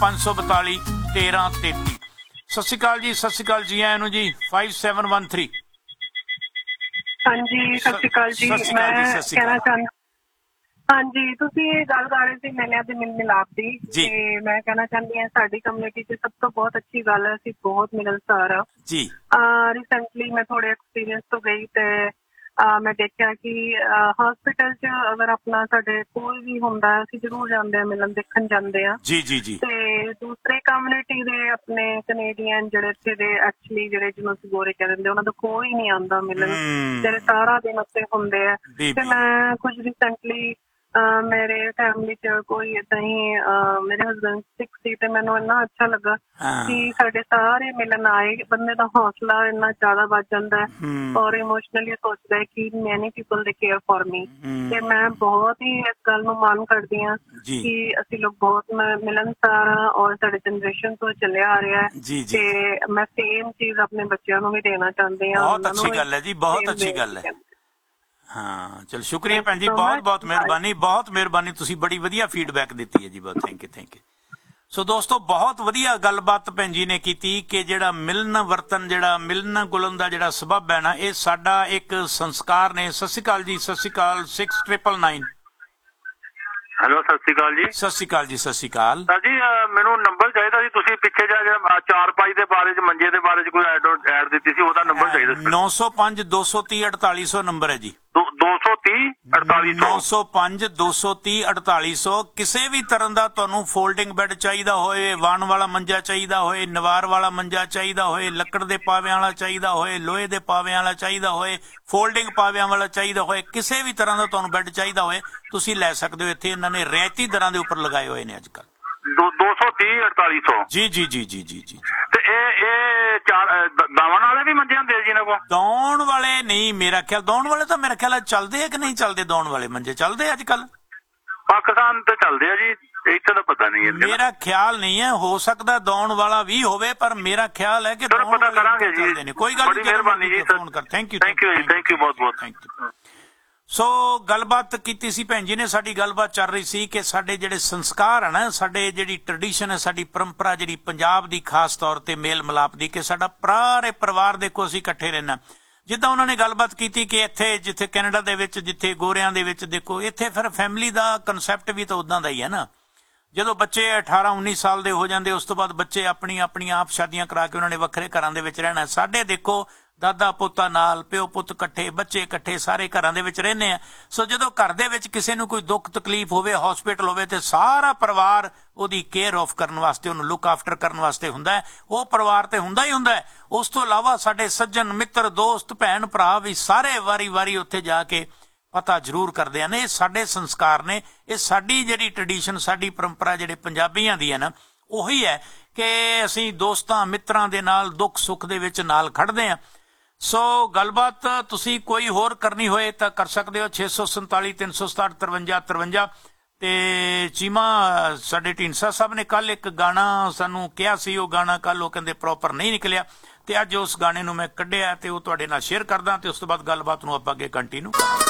542 1333। सत श्री अकाल जी, सत श्री अकाल जी, आया जी 5713। हाँ जी, सत श्री अकाल जी। मैं कहना चाहती, हाँ जी, तुसी गल कर रहे थे मेलिਆਂ ਦੇ ਮਿਲ ਮਿਲਾਪ ਦੀ ਤੇ ਮੈਂ ਕਹਿਣਾ ਚਾਹੁੰਦੀ ਹਾਂ ਸਾਡੀ ਕਮਿਊਨਿਟੀ 'ਚ ਸਭ ਤੋਂ ਬਹੁਤ ਅੱਛੀ ਗੱਲ ਹੈ, ਅਸੀਂ ਬਹੁਤ ਮਿਲਣਸਾਰ ਆ ਜੀ। ਰੀਸੈਂਟਲੀ ਮੈਂ ਥੋੜੇ ਐਕਸਪੀਰੀਅੰਸ ਤੋਂ ਗਈ ਤੇ ਮੈਂ ਦੇਖਿਆ ਕਿ ਹਸਪੀਟਲ 'ਚ ਅਗਰ ਆਪਣਾ ਸਾਡੇ ਕੋਈ ਵੀ ਹੁੰਦਾ ਅਸੀਂ ਜ਼ਰੂਰ ਜਾਂਦੇ ਹਾਂ ਮਿਲਣ, ਦੇਖਣ ਜਾਂਦੇ ਹਾਂ ਜੀ ਜੀ ਜੀ। ਤੇ ਦੂਸਰੇ ਕਮਿਊਨਿਟੀ ਦੇ ਆਪਣੇ ਕੈਨੇਡੀਅਨ ਜਿਹੜੇ ਇੱਥੇ ਦੇ ਐਕਚੁਅਲੀ ਜਿਹੜੇ ਜਿਹਨੂੰ ਅਸੀਂ ਗੋਰੇ ਕਹਿ ਦਿੰਦੇ ਉਹਨਾਂ ਦਾ ਕੋਈ ਨਹੀਂ ਆਉਂਦਾ ਮਿਲਣ, ਜਿਹੜੇ ਸਾਰਾ ਦਿਨ ਉੱਥੇ ਹੁੰਦੇ ਆ। ਤੇ ਮੈਂ ਕੁਝ ਰੀਸੈਂਟਲੀ ਮੇਰੇ ਫੈਮਿਲੀ 'ਚ ਕੋਈ ਏਦਾਂ ਹੀ ਮੇਰੇ ਹਸਬੈਂਡ ਸਿੱਖ ਸੀ ਤੇ ਮੈਨੂੰ ਇੰਨਾ ਅੱਛਾ ਲੱਗਾ ਕਿ ਸਾਡੇ ਸਾਰੇ ਮਿਲਣ ਆਏ, ਬੰਦੇ ਦਾ ਹੌਸਲਾ ਇੰਨਾ ਜ਼ਿਆਦਾ ਵੱਧ ਜਾਂਦਾ ਔਰ ਇਮੋਸ਼ਨਲੀ ਸੋਚਦਾ ਹੈ ਕਿ ਮੈਨੀ ਪੀਪਲ ਦੇ ਕੇਅਰ ਫॉर ਮੀ। ਤੇ ਮੈਂ ਬਹੁਤ ਹੀ ਇਸ ਗੱਲ ਨੂੰ ਮਾਣ ਕਰਦੀ ਹਾਂ ਕਿ ਅਸੀਂ ਲੋਕ ਬਹੁਤ ਮਿਲਣਸਾਰ ਹਾਂ ਔਰ ਸਾਡੇ ਜਨਰੇਸ਼ਨ ਤੋਂ ਚੱਲਿਆ ਆ ਰਿਹਾ ਹੈ ਤੇ ਮੈਂ ਸੇਮ ਚੀਜ਼ ਆਪਣੇ ਬੱਚਿਆਂ ਨੂੰ ਵੀ ਦੇਣਾ ਚਾਹੁੰਦੀ ਹਾਂ। ਬਹੁਤ ਅੱਛੀ ਗੱਲ ਹੈ ਜੀ, ਬਹੁਤ ਅੱਛੀ ਗੱਲ ਹੈ। हाँ चल शुक्रिया भैन जी, बहुत बहुत मेहरबानी, बहुत मेहरबानी, तुसी बड़ी वधिया फीडबैक दी है जी, बहुत थैंक यू। सो दोस्तों बहुत वधिया गलबात भैन जी ने की कि जिहड़ा मिलन वर्तन जिहड़ा मिलन गुलन दा जिहड़ा सबब है ना, ये साडा एक संस्कार ने। सत श्री अकाल जी, सत श्री अकाल 6999। हेलो सत श्री अकाल जी। सत श्री अकाल जी, सत श्री अकाल सर जी। मैनू नंबर चाहिए सी, तुसी पिछे जा चारपाई दे बारे च मंजे दे बारे च कोई ऐड दी सी, ओदा नंबर चाहिए सी। 905 230 4800 नंबर है जी। 230 4800 905 230 4800। ਕਿਸੇ ਵੀ ਤਰ੍ਹਾਂ ਦਾ ਤੁਹਾਨੂੰ ਫੋਲਡਿੰਗ ਬੈੱਡ ਚਾਹੀਦਾ ਹੋਏ, ਵਾਣ ਵਾਲਾ ਮੰਜਾ ਚਾਹੀਦਾ ਹੋਏ, ਨਵਾਰ ਵਾਲਾ ਮੰਜਾ ਚਾਹੀਦਾ ਹੋਏ, ਲੱਕੜ ਦੇ ਪਾਵਿਆਂ ਵਾਲਾ ਚਾਹੀਦਾ ਹੋਏ, ਲੋਹੇ ਦੇ ਪਾਵਿਆਂ ਵਾਲਾ ਚਾਹੀਦਾ ਹੋਏ, ਫੋਲਡਿੰਗ ਪਾਵਿਆਂ ਵਾਲਾ ਚਾਹੀਦਾ ਹੋਏ, ਕਿਸੇ ਵੀ ਤਰ੍ਹਾਂ ਦਾ ਤੁਹਾਨੂੰ ਬੈੱਡ ਚਾਹੀਦਾ ਹੋਏ ਤੁਸੀਂ ਲੈ ਸਕਦੇ ਹੋ। ਇੱਥੇ ਇਹਨਾਂ ਨੇ ਰਿਆਇਤੀ ਦਰਾਂ ਦੇ ਉੱਪਰ ਲਗਾਏ ਹੋਏ ਨੇ ਅੱਜ ਕੱਲ੍ਹ। 230 4800 ਜੀ ਜੀ ਜੀ ਜੀ ਜੀ ਜੀ। ਤੇ ਇਹ ਦਾਵਣ ਵਾਲੇ ਵੀ ਮੰਜੇ ਹੁੰਦੇ ਜੀ ਇਹਨਾਂ ਕੋਲ? ਦੌਣ ਵਾਲੇ ਨਹੀਂ, ਮੇਰਾ ਖਿਆਲ ਦੌਣ ਵਾਲੇ ਤਾਂ ਮੇਰਾ ਖਿਆਲ ਚੱਲਦੇ ਆ ਕਿ ਨਹੀਂ ਚੱਲਦੇ? ਦੌਣ ਵਾਲੇ ਮੰਜੇ ਚੱਲਦੇ ਅੱਜ ਕੱਲ ਪਾਕਿਸਤਾਨ ਤੇ ਚੱਲਦੇ ਆ ਜੀ, ਇੱਥੇ ਤਾਂ ਪਤਾ ਨਹੀਂ। ਮੇਰਾ ਖਿਆਲ ਨਹੀਂ ਹੈ, ਹੋ ਸਕਦਾ ਦੌਣ ਵਾਲਾ ਵੀ ਹੋਵੇ, ਪਰ ਮੇਰਾ ਖਿਆਲ ਹੈ ਕਿ ਪਤਾ ਕਰਾਂਗੇ ਜੀ। ਕੋਈ ਗੱਲ ਨਹੀਂ, ਮਿਹਰਬਾਨੀ ਜੀ, ਫੋਨ ਕਰ। ਥੈਂਕ ਯੂ ਥੈਂਕ ਯੂ ਬਹੁਤ ਬਹੁਤ ਥੈਂਕ ਯੂ। ਸੋ ਗੱਲਬਾਤ ਕੀਤੀ ਸੀ ਭੈਣ ਜੀ ਨੇ, ਸਾਡੀ ਗੱਲਬਾਤ ਚੱਲ ਰਹੀ ਸੀ ਕਿ ਸਾਡੇ ਜਿਹੜੇ ਸੰਸਕਾਰ ਹਨ, ਸਾਡੇ ਜਿਹੜੀ ਟ੍ਰੈਡੀਸ਼ਨ ਹੈ, ਸਾਡੀ ਪਰੰਪਰਾ ਜਿਹੜੀ ਪੰਜਾਬ ਦੀ ਖਾਸ ਤੌਰ ਤੇ ਮੇਲ ਮਿਲਾਪ ਦੀ, ਕਿ ਸਾਡਾ ਸਾਰੇ ਪਰਿਵਾਰ ਦੇਖੋ ਅਸੀਂ ਇਕੱਠੇ ਰਹਿਣਾ। ਜਿੱਦਾਂ ਉਹਨਾਂ ਨੇ ਗੱਲਬਾਤ ਕੀਤੀ ਕਿ ਇੱਥੇ ਜਿੱਥੇ ਕੈਨੇਡਾ ਦੇ ਵਿੱਚ ਜਿੱਥੇ ਗੋਰਿਆਂ ਦੇ ਵਿੱਚ ਦੇਖੋ, ਇੱਥੇ ਫਿਰ ਫੈਮਿਲੀ ਦਾ ਕਨਸੈਪਟ ਵੀ ਤਾਂ ਉੱਦਾਂ ਦਾ ਹੀ ਹੈ ਨਾ। ਜਦੋਂ ਬੱਚੇ 18-19 ਸਾਲ ਦੇ ਹੋ ਜਾਂਦੇ ਉਸ ਤੋਂ ਬਾਅਦ ਬੱਚੇ ਆਪਣੀਆਂ ਆਪ ਸ਼ਾਦੀਆਂ ਕਰਾ ਕੇ ਉਹਨਾਂ ਨੇ ਵੱਖਰੇ ਘਰਾਂ ਦੇ ਵਿੱਚ ਰਹਿਣਾ। ਸਾਡੇ ਦੇਖੋ ਦਾਦਾ ਪੋਤਾ ਨਾਲ, ਪਿਓ ਪੁੱਤ ਇਕੱਠੇ, ਬੱਚੇ ਇਕੱਠੇ, ਸਾਰੇ ਘਰਾਂ ਦੇ ਵਿੱਚ ਰਹਿੰਦੇ ਆ। ਸੋ ਜਦੋਂ ਘਰ ਦੇ ਵਿੱਚ ਕਿਸੇ ਨੂੰ ਕੋਈ ਦੁੱਖ ਤਕਲੀਫ ਹੋਵੇ, ਹਸਪੀਟਲ ਹੋਵੇ, ਤੇ ਸਾਰਾ ਪਰਿਵਾਰ ਉਹਦੀ ਕੇਅਰ ਆਫ ਕਰਨ ਵਾਸਤੇ, ਉਹਨੂੰ ਲੁੱਕ ਆਫਟਰ ਕਰਨ ਵਾਸਤੇ ਹੁੰਦਾ ਹੈ। ਉਹ ਪਰਿਵਾਰ ਤੇ ਹੁੰਦਾ ਹੀ ਹੁੰਦਾ ਹੈ। ਉਸ ਤੋਂ ਇਲਾਵਾ ਸਾਡੇ ਸੱਜਣ ਮਿੱਤਰ ਦੋਸਤ ਭੈਣ ਭਰਾ ਵੀ ਸਾਰੇ ਵਾਰੀ ਉੱਥੇ ਜਾ ਕੇ ਪਤਾ ਜ਼ਰੂਰ ਕਰਦੇ ਹਨ। ਇਹ ਸਾਡੇ ਸੰਸਕਾਰ ਨੇ, ਇਹ ਸਾਡੀ ਜਿਹੜੀ ਟ੍ਰੈਡੀਸ਼ਨ, ਸਾਡੀ ਪਰੰਪਰਾ ਜਿਹੜੇ ਪੰਜਾਬੀਆਂ ਦੀ ਹੈ ਨਾ, ਉਹੀ ਹੈ ਕਿ ਅਸੀਂ ਦੋਸਤਾਂ ਮਿੱਤਰਾਂ ਦੇ ਨਾਲ ਦੁੱਖ ਸੁੱਖ ਦੇ ਵਿੱਚ ਨਾਲ ਖੜਦੇ ਹਾਂ। ਸੋ ਗੱਲਬਾਤ ਤੁਸੀਂ ਕੋਈ ਹੋਰ ਕਰਨੀ ਹੋਏ ਤਾਂ ਕਰ ਸਕਦੇ ਹੋ 647 367 53 53। ਤੇ ਚੀਮਾ ਸਾਡੇ ਢੀਂਡਸਾ ਸਾਹਿਬ ਨੇ ਕੱਲ ਇੱਕ ਗਾਣਾ ਸਾਨੂੰ ਕਿਹਾ ਸੀ, ਉਹ ਗਾਣਾ ਕੱਲ ਉਹ ਕਹਿੰਦੇ ਪ੍ਰੋਪਰ ਨਹੀਂ ਨਿਕਲਿਆ, ਤੇ ਅੱਜ ਉਸ ਗਾਣੇ ਨੂੰ ਮੈਂ ਕੱਢਿਆ ਤੇ ਉਹ ਤੁਹਾਡੇ ਨਾਲ ਸ਼ੇਅਰ ਕਰਦਾ, ਤੇ ਉਸ ਤੋਂ ਬਾਅਦ ਗੱਲਬਾਤ ਨੂੰ ਆਪਾਂ ਅੱਗੇ ਕੰਟੀਨਿਊ ਕਰਾਂਗੇ।